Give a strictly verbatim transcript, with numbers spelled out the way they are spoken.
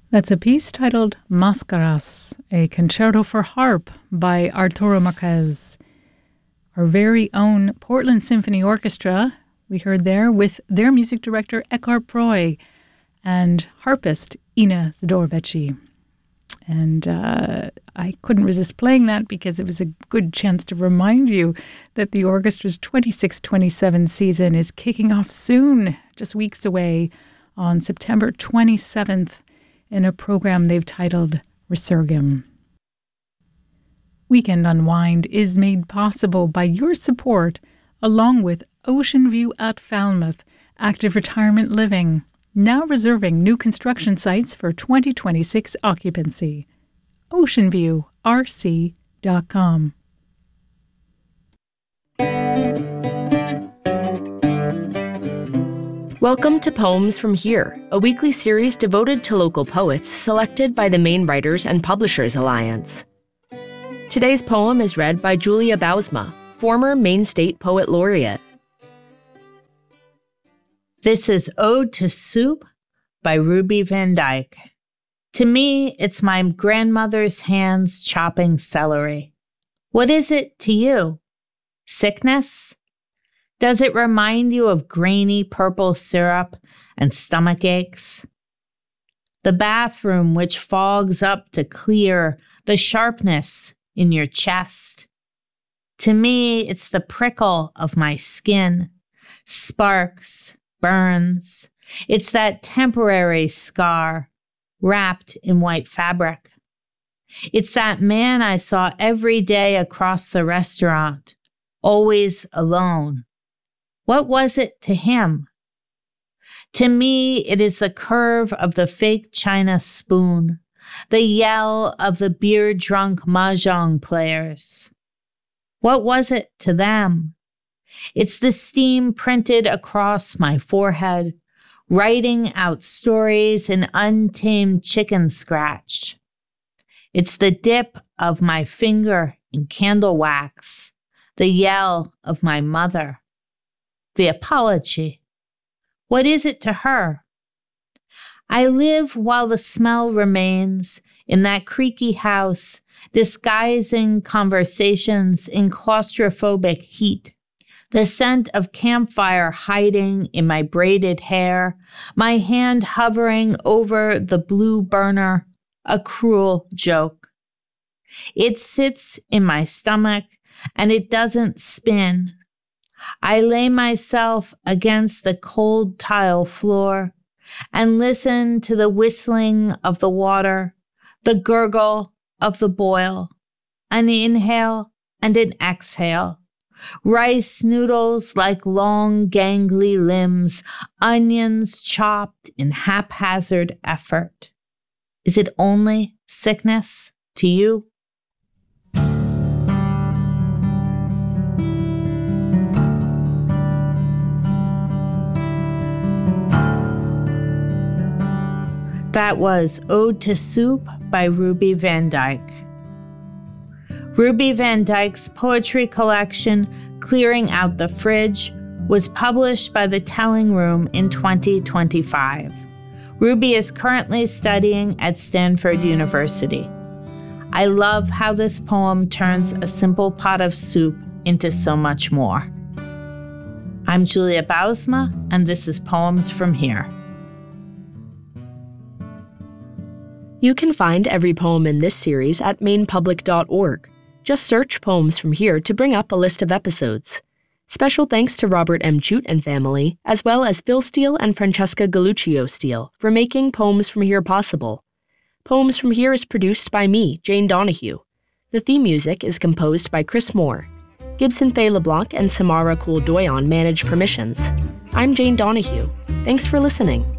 That's a piece titled Mascaras, a concerto for harp by Arturo Marquez. Our very own Portland Symphony Orchestra, we heard there, with their music director Eckhart Proy and harpist Ina Zdorovici. And uh, I couldn't resist playing that because it was a good chance to remind you that the orchestra's twenty-six twenty-seven season is kicking off soon, just weeks away, on September twenty-seventh, in a program they've titled Resurgam. Weekend Unwind is made possible by your support, along with Ocean View at Falmouth, Active Retirement Living, now reserving new construction sites for twenty twenty-six occupancy. ocean view r c dot com. Welcome to Poems from Here, a weekly series devoted to local poets selected by the Maine Writers and Publishers Alliance. Today's poem is read by Julia Bousma, former Maine State Poet Laureate. This is Ode to Soup by Ruby Van Dyke. To me, it's my grandmother's hands chopping celery. What is it to you? Sickness? Does it remind you of grainy purple syrup and stomach aches? The bathroom which fogs up to clear the sharpness in your chest? To me, it's the prickle of my skin, sparks, burns. It's that temporary scar wrapped in white fabric. It's that man I saw every day across the restaurant, always alone. What was it to him? To me, it is the curve of the fake china spoon, the yell of the beer-drunk mahjong players. What was it to them? It's the steam printed across my forehead, writing out stories in untamed chicken scratch. It's the dip of my finger in candle wax, the yell of my mother. The apology. What is it to her? I live while the smell remains in that creaky house, disguising conversations in claustrophobic heat. The scent of campfire hiding in my braided hair, my hand hovering over the blue burner, a cruel joke. It sits in my stomach and it doesn't spin. I lay myself against the cold tile floor and listen to the whistling of the water, the gurgle of the boil, an inhale and an exhale. Rice noodles like long gangly limbs, onions chopped in haphazard effort. Is it only sickness to you? That was Ode to Soup by Ruby Van Dyke. Ruby Van Dyke's poetry collection, Clearing Out the Fridge, was published by the Telling Room in twenty twenty-five. Ruby is currently studying at Stanford University. I love how this poem turns a simple pot of soup into so much more. I'm Julia Bousma, and this is Poems from Here. You can find every poem in this series at maine public dot org. Just search Poems from Here to bring up a list of episodes. Special thanks to Robert M. Jute and family, as well as Phil Steele and Francesca Galluccio Steele for making Poems from Here possible. Poems from Here is produced by me, Jane Donahue. The theme music is composed by Chris Moore. Gibson Faye LeBlanc and Samara Kool-Doyon manage permissions. I'm Jane Donahue. Thanks for listening.